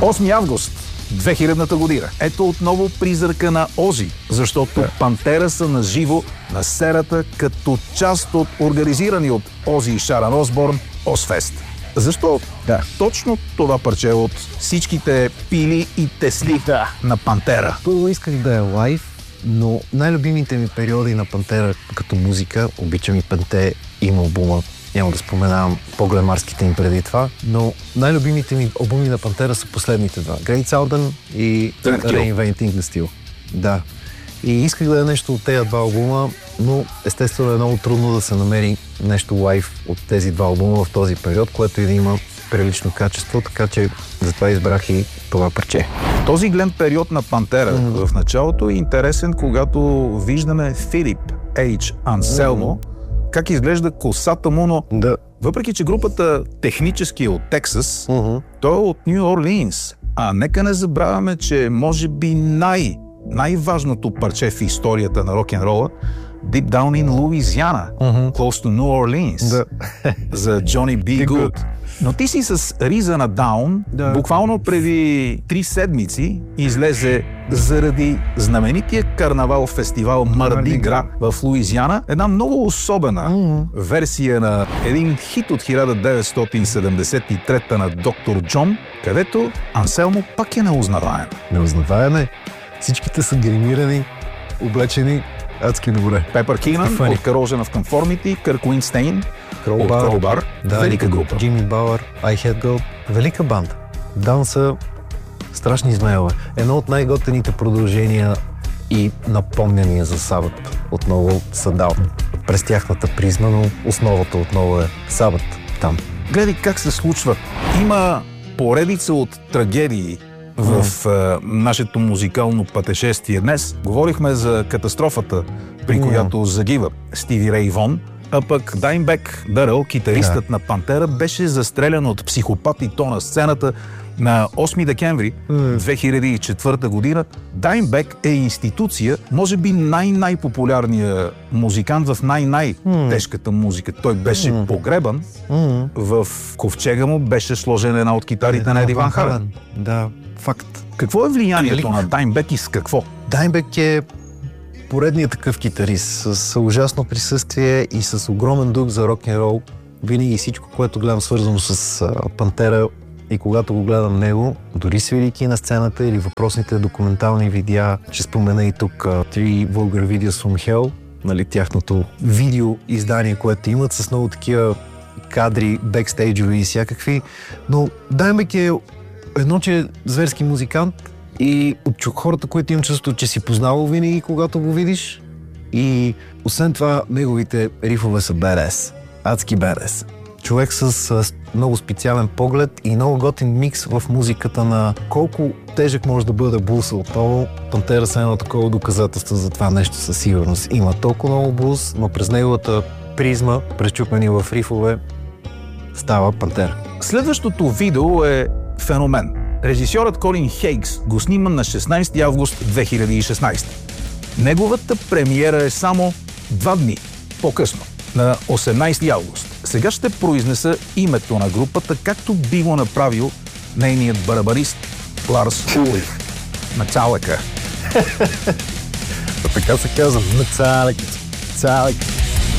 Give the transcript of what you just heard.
8 август 2000-та година. Ето отново призрака на Ози, защото Пантера са наживо на сцената като част от организирани от Ози и Шаран Осборн Озфест. Защо точно това парче от всичките пили и тесли на Пантера? Първо исках да е лайв, но най-любимите ми периоди на Пантера като музика, обичам и Панте, има албума, няма да споменавам по-глемарските им преди това, но най-любимите ми албуми на Пантера са последните два. Great Southern и Reinventing the Steel. Да. И исках да е нещо от тези два албума, но естествено е много трудно да се намери нещо лайв от тези два албума в този период, което и да има прилично качество, така че затова избрах и това парче. Този глен период на Пантера в началото е интересен, когато виждаме Филип H. Анселмо, как изглежда косата му, но въпреки че групата технически е от Тексас, той е от Ню Орлиинс. А нека не забравяме, че може би най-важното парче в историята на рок-н-рола Deep Down in Louisiana, close to New Orleans, за Джони Би Гуд. Но ти си с Reason Down, буквално преди 3 седмици излезе заради знаменития карнавал-фестивал Марди Гра в Луизиана, една много особена версия на един хит от 1973 на Доктор Джон, където Анселмо пак е неузнаваем. Неузнаваем. Всичките са гримирани, облечени адски добре. Пепър Кинан от Corrosion of Conformity, Кърк Уинстейн от Crowbar, велика група. Джимми Бауър, I Had Gold, велика банда. Даун са страшни измейлове. Едно от най-готените продължения и напомняния за Сабът отново са Даун. През тяхната призма, но основата отново е Сабът там. Гледай как се случва. Има поредица от трагедии в нашето музикално пътешествие днес. Говорихме за катастрофата, при която загива Стиви Рей Вон, а пък Даймбек Дъръл, китаристът на Пантера, беше застрелян от психопат и то на сцената на 8 декември 2004 година. Даймбек е институция, може би най-популярният музикант в най-тежката музика. Той беше погребан, в ковчега му беше сложена една от китарите на Еди Ван Хален. Да, факт. Какво е влиянието на Даймбек и с какво? Даймбек е поредният такъв китарист с ужасно присъствие и с огромен дух за рок-н-рол. Винаги всичко, което гледам свързано с Пантера и когато го гледам него, дори свирики на сцената или въпросните документални видеа, ще спомена и тук Three Vulgar Videos from Hell, нали, тяхното видео издание, което имат с много такива кадри, бекстейджови и всякакви. Но Даймбек е едно, че е зверски музикант и от хората, които имам чувство, че си познавал винаги, когато го видиш. И освен това, неговите рифове са badass. Адски badass. Човек с много специален поглед и много готин микс в музиката на колко тежък може да бъде блуса отново. Пантера са едно такова доказателство за това нещо със сигурност. Има толкова много блус, но през неговата призма, пречупени в рифове, става Пантера. Следващото видео е феномен. Режисьорът Колин Хейкс го снима на 16 август 2016. Неговата премиера е само 2 дни по-късно, на 18 август. Сега ще произнеса името на групата, както би го направил нейният барабарист Ларс Улрих. Металика. Така се казва. Металика.